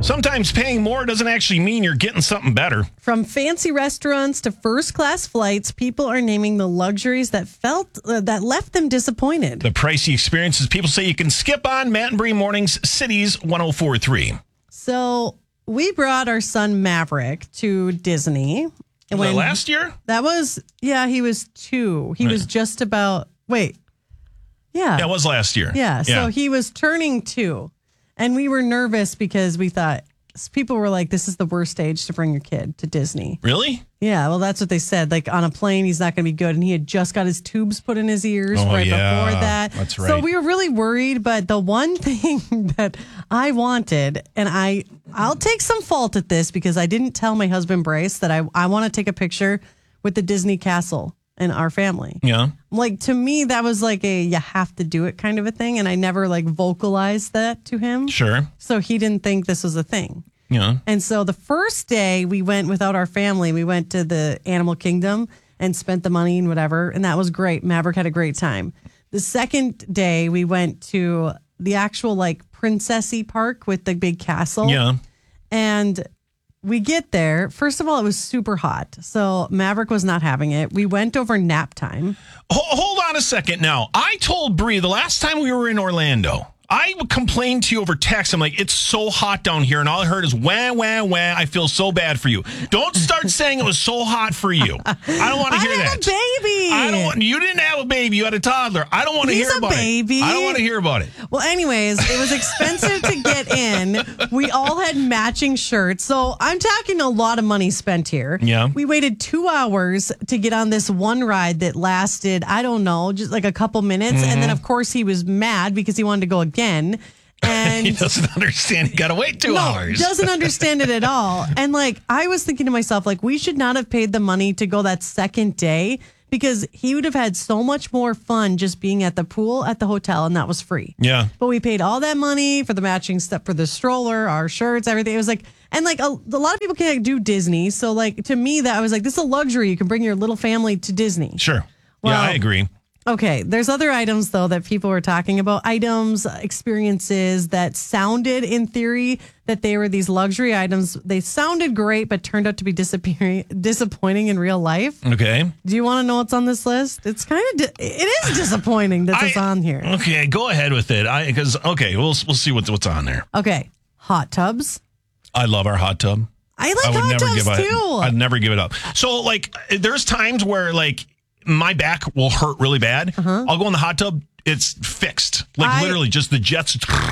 Sometimes paying more doesn't actually mean you're getting something better. From fancy restaurants to first-class flights, people are naming the luxuries that that left them disappointed. The pricey experiences people say you can skip on. Matt and Bree Mornings, Cities 104.3. So we brought our son Maverick to Disney. Was that last year? That was, he was 2. He was just about, Yeah, it was last year. Yeah, so he was turning 2. And we were nervous because we thought, people were like, this is the worst age to bring your kid to Disney. Really? Yeah, well, that's what they said. Like, on a plane, he's not going to be good. And he had just got his tubes put in his ears before that. That's right. So we were really worried. But the one thing that I wanted, and I'll take some fault at this because I didn't tell my husband, Bryce, that I want to take a picture with the Disney castle in our family. Yeah. Like, to me, that was like you have to do it kind of a thing. And I never vocalized that to him. Sure. So he didn't think this was a thing. Yeah. And so the first day we went without our family, we went to the Animal Kingdom and spent the money and whatever. And that was great. Maverick had a great time. The second day we went to the actual princessy park with the big castle. Yeah. And we get there. First of all, it was super hot. So Maverick was not having it. We went over nap time. Hold on a second now. I told Bree the last time we were in Orlando, I complained to you over text. I'm like, it's so hot down here. And all I heard is, wah, wah, wah. I feel so bad for you. Don't start saying it was so hot for you. I don't want to hear that. I had a baby. You didn't have a baby. You had a toddler. I don't want to hear about baby. it. I don't want to hear about it. Well, anyways, it was expensive to get in. We all had matching shirts. So I'm talking a lot of money spent here. Yeah. We waited 2 hours to get on this one ride that lasted, I don't know, just a couple minutes. And then, of course, he was mad because he wanted to go again. And he doesn't understand. You got to wait 2 hours. Doesn't understand it at all. And I was thinking to myself, we should not have paid the money to go that second day because he would have had so much more fun just being at the pool at the hotel, and that was free. Yeah. But we paid all that money for the matching stuff for the stroller, our shirts, everything. It was and a lot of people can't do Disney. So to me, that I was this is a luxury. You can bring your little family to Disney. Sure. Well, yeah, I agree. Okay, there's other items, though, that people were talking about. Items, experiences that sounded, in theory, that they were these luxury items. They sounded great, but turned out to be disappointing in real life. Okay. Do you want to know what's on this list? It's kind of, it is disappointing that it's on here. Okay, go ahead with it. We'll see what's on there. Okay, hot tubs. I love our hot tub. I like hot tubs, too. I'd never give it up. So, there's times where, my back will hurt really bad. I'll go in the hot tub. It's fixed. Literally just the jets.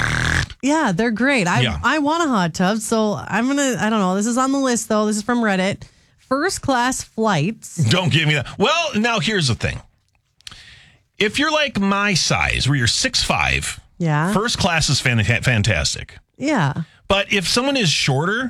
Yeah, they're great. I want a hot tub. So I don't know. This is on the list, though. This is from Reddit. First class flights. Don't give me that. Well, now here's the thing. If you're my size, where you're 6'5", yeah, first class is fantastic. Yeah. But if someone is shorter,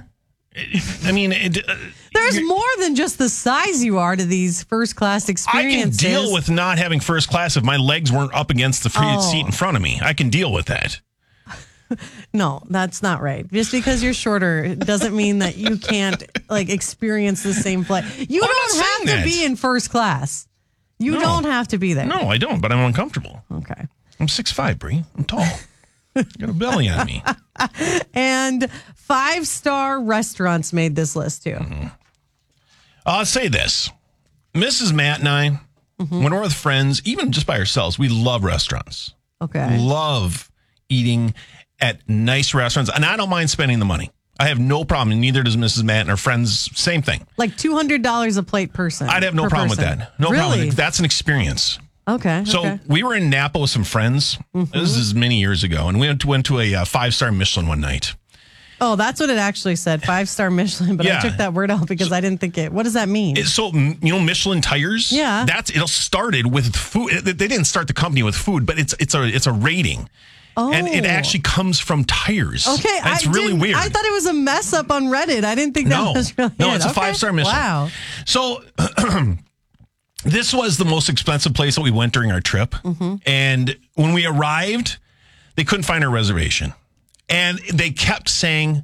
there's more than just the size you are to these first class experiences. I can deal with not having first class if my legs weren't up against the free seat in front of me. I can deal with that. No, that's not right. Just because you're shorter doesn't mean that you can't experience the same flight. You don't have to be in first class. You don't have to be there. No, I don't, but I'm uncomfortable. Okay. I'm 6'5", Bree. I'm tall. Got a belly on me. And 5-star restaurants made this list too. Mm-hmm. I'll say this. Mrs. Matt and I, when we're with friends, even just by ourselves, we love restaurants. Okay. Love eating at nice restaurants. And I don't mind spending the money. I have no problem. And neither does Mrs. Matt and her friends. Same thing. $200 a plate person. I'd have no problem with that. No problem. That's an experience. Okay. So we were in Napa with some friends. This is many years ago. And we went to a 5-star Michelin one night. Oh, that's what it actually said. 5-star Michelin. But I took that word out because I didn't think it. What does that mean? Michelin tires. Yeah. It started with food. They didn't start the company with food, but it's a rating. Oh. And it actually comes from tires. Okay. It's really weird. I thought it was a mess up on Reddit. I didn't think that was really No, it's a 5-star Michelin. Wow. So this was the most expensive place that we went during our trip. And when we arrived, they couldn't find our reservation. And they kept saying,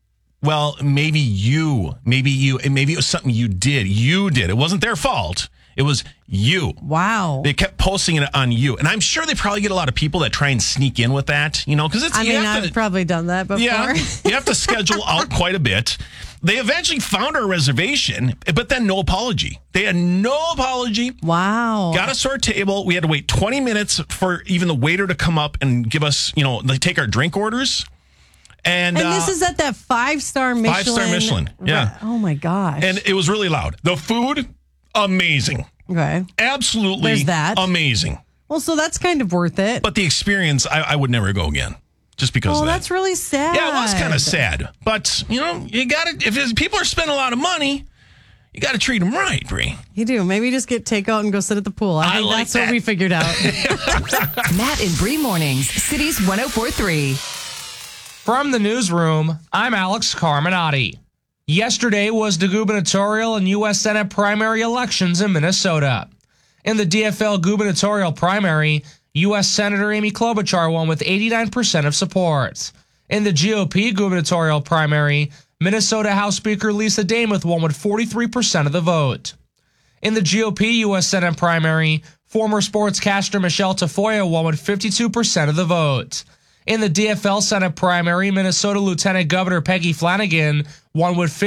well, maybe it was something you did. You did. It wasn't their fault. It was you. Wow. They kept posting it on you. And I'm sure they probably get a lot of people that try and sneak in with that, because it's, I've probably done that before. Yeah, you have to schedule out quite a bit. They eventually found our reservation, but then no apology. They had no apology. Wow. Got us to our table. We had to wait 20 minutes for even the waiter to come up and give us, they take our drink orders. And this is at that 5-star Michelin. 5-star Michelin, yeah. Oh, my gosh. And it was really loud. The food, amazing. Okay. Absolutely There's that. Amazing. Well, so that's kind of worth it. But the experience, I would never go again. Just because of that. That's really sad. Yeah, it was kind of sad. But, you got to, if people are spending a lot of money, you got to treat them right, Bree. You do. Maybe just get takeout and go sit at the pool. I think that's what we figured out. Matt and Bree Mornings, Cities 104.3. From the newsroom, I'm Alex Carminati. Yesterday was the gubernatorial and U.S. Senate primary elections in Minnesota. In the DFL gubernatorial primary, U.S. Senator Amy Klobuchar won with 89% of support. In the GOP gubernatorial primary, Minnesota House Speaker Lisa Demuth won with 43% of the vote. In the GOP U.S. Senate primary, former sportscaster Michelle Tafoya won with 52% of the vote. In the DFL Senate primary, Minnesota Lieutenant Governor Peggy Flanagan won with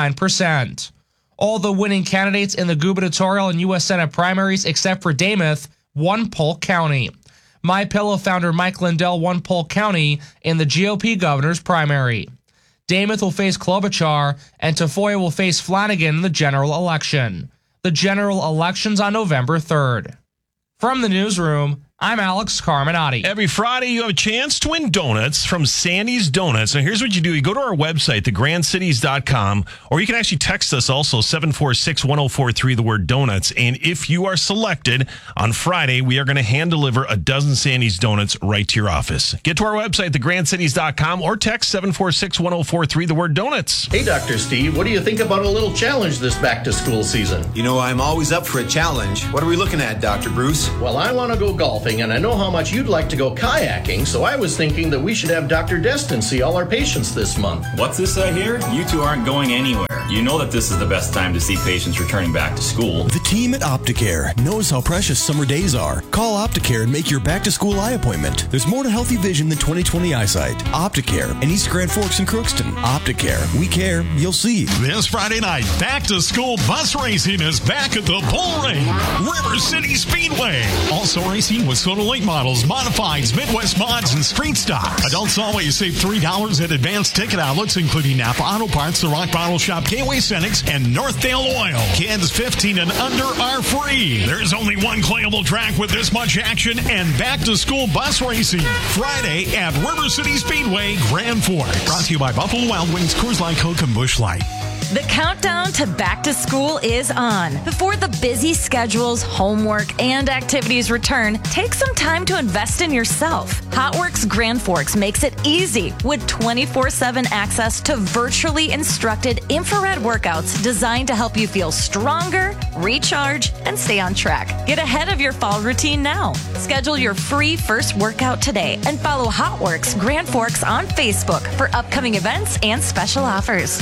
59%. All the winning candidates in the gubernatorial and U.S. Senate primaries, except for Demuth, won Polk County. MyPillow founder Mike Lindell won Polk County in the GOP governor's primary. Demuth will face Klobuchar, and Tafoya will face Flanagan in the general election. The general election's on November 3rd. From the newsroom, I'm Alex Carminati. Every Friday, you have a chance to win donuts from Sandy's Donuts. Now, here's what you do. You go to our website, thegrandcities.com, or you can actually text us also, 746-1043, the word donuts. And if you are selected on Friday, we are going to hand deliver a dozen Sandy's Donuts right to your office. Get to our website, thegrandcities.com, or text 746-1043, the word donuts. Hey, Dr. Steve, what do you think about a little challenge this back-to-school season? I'm always up for a challenge. What are we looking at, Dr. Bruce? Well, I want to go golfing, and I know how much you'd like to go kayaking, so I was thinking that we should have Dr. Destin see all our patients this month. What's this I hear? You two aren't going anywhere. You know that this is the best time to see patients returning back to school. The team at Opticare knows how precious summer days are. Call Opticare and make your back-to-school eye appointment. There's more to healthy vision than 20/20 eyesight. Opticare in East Grand Forks and Crookston. Opticare. We care. You'll see. This Friday night, back-to-school bus racing is back at the Bull Ring, River City Speedway. Also racing with Soda Late models, modifieds, Midwest mods, and street stocks. Adults always save $3 at advanced ticket outlets, including Napa Auto Parts, the Rock Bottle Shop, Gateway Cenex, and Northdale Oil. Kids 15 and under are free. There's only one playable track with this much action and back-to-school bus racing. Friday at River City Speedway, Grand Forks. Brought to you by Buffalo Wild Wings, Coors Light, Coke, and Busch Light. The countdown to back to school is on. Before the busy schedules, homework, and activities return, take some time to invest in yourself. HotWorks Grand Forks makes it easy with 24/7 access to virtually instructed infrared workouts designed to help you feel stronger, recharge, and stay on track. Get ahead of your fall routine now. Schedule your free first workout today and follow HotWorks Grand Forks on Facebook for upcoming events and special offers.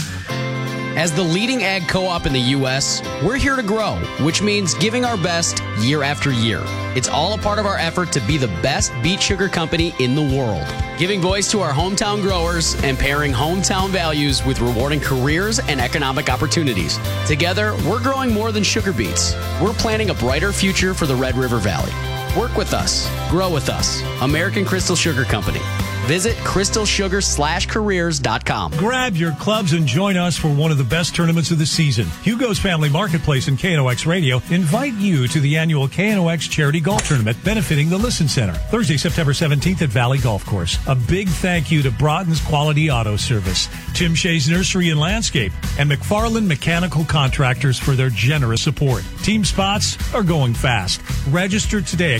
As the leading ag co-op in the U.S., we're here to grow, which means giving our best year after year. It's all a part of our effort to be the best beet sugar company in the world, giving voice to our hometown growers and pairing hometown values with rewarding careers and economic opportunities. Together, we're growing more than sugar beets. We're planting a brighter future for the Red River Valley. Work with us. Grow with us. American Crystal Sugar Company. Visit crystalsugar/careers.com. Grab your clubs and join us for one of the best tournaments of the season. Hugo's Family Marketplace and KNOX Radio invite you to the annual KNOX Charity Golf Tournament benefiting the Listen Center. Thursday, September 17th at Valley Golf Course. A big thank you to Broughton's Quality Auto Service, Tim Shea's Nursery and Landscape, and McFarland Mechanical Contractors for their generous support. Team spots are going fast. Register today at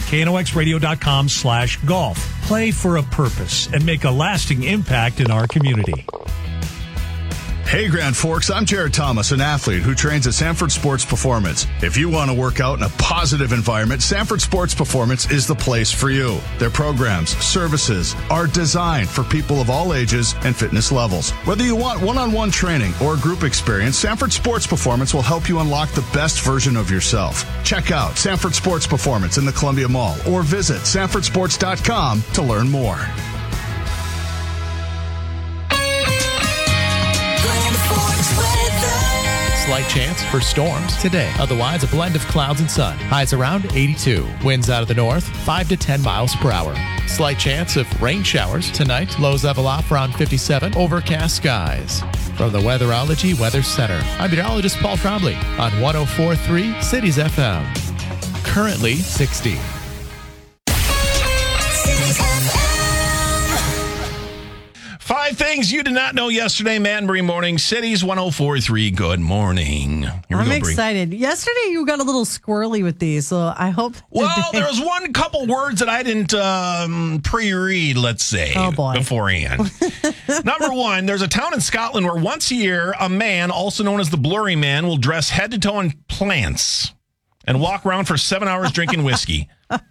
knoxradio.com/golf. Play for a purpose and make a lasting impact in our community. Hey Grand Forks, I'm Jared Thomas, an athlete who trains at Sanford Sports Performance. If you want to work out in a positive environment, Sanford Sports Performance is the place for you. Their programs, services are designed for people of all ages and fitness levels. Whether you want one-on-one training or group experience, Sanford Sports Performance will help you unlock the best version of yourself. Check out Sanford Sports Performance in the Columbia Mall or visit sanfordsports.com to learn more. Slight chance for storms today. Otherwise, a blend of clouds and sun. Highs around 82. Winds out of the north, 5 to 10 miles per hour. Slight chance of rain showers tonight. Lows level off around 57. Overcast skies. From the Weatherology Weather Center, I'm meteorologist Paul Trombley on 104.3 Cities FM. Currently 60. Five things you did not know yesterday, Matt and Bree Morning, Cities 104.3. Good morning. Here we I'm go, Bree. excited. Yesterday, you got a little squirrely with these, so I hope. Well, there was one couple words that I didn't pre-read, let's say, beforehand. Number one, there's a town in Scotland where once a year, a man, also known as the Blurry Man, will dress head to toe in plants and walk around for 7 hours drinking whiskey.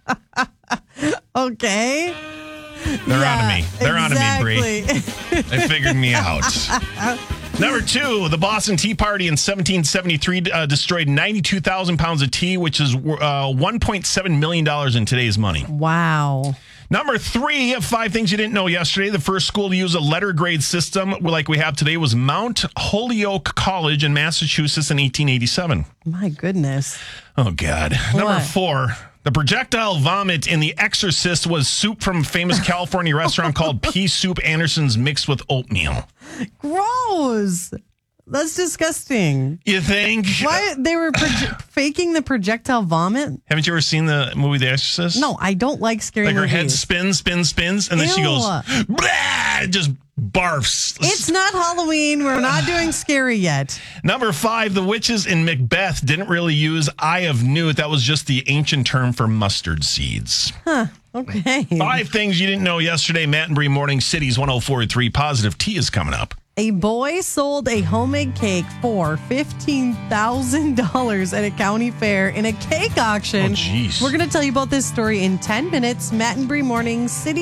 Okay. They're on to me. They're on to me, Bree. They figured me out. Number two, the Boston Tea Party in 1773 destroyed 92,000 pounds of tea, which is $1.7 million in today's money. Wow. Number three, of five things you didn't know yesterday, the first school to use a letter grade system like we have today was Mount Holyoke College in Massachusetts in 1887. My goodness. Oh, God. Number four, the projectile vomit in The Exorcist was soup from a famous California restaurant called Pea Soup Anderson's mixed with oatmeal. Gross. That's disgusting. You think? Why they were faking the projectile vomit? Haven't you ever seen the movie The Exorcist? No, I don't like scary movies. Like her head spins, and then she goes, blah, just barfs. It's not Halloween. We're not doing scary yet. Number five, the witches in Macbeth didn't really use Eye of Newt. That was just the ancient term for mustard seeds. Huh. Okay. Five things you didn't know yesterday. Matt and Bree Morning, Cities 104.3. Positive Tea is coming up. A boy sold a homemade cake for $15,000 at a county fair in a cake auction. Oh, jeez. We're going to tell you about this story in 10 minutes. Matt and Bree Morning, City